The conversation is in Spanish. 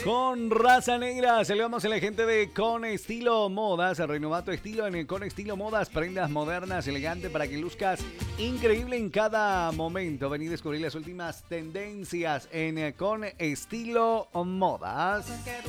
Con raza negra, saludamos a la gente de Con Estilo Modas. Renueva tu estilo en Con Estilo Modas. Prendas modernas, elegantes para que luzcas increíble en cada momento. Vení a descubrir las últimas tendencias en Con Estilo Modas.